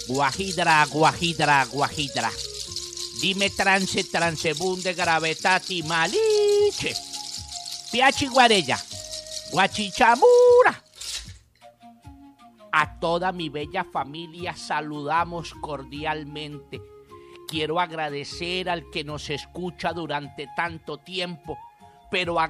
Guajidra, guajidra, guajidra. Dime trance, transebunde, gravetati, maliche. Piachi guarella, guachichamura. A toda mi bella familia saludamos cordialmente. Quiero agradecer al que nos escucha durante tanto tiempo, pero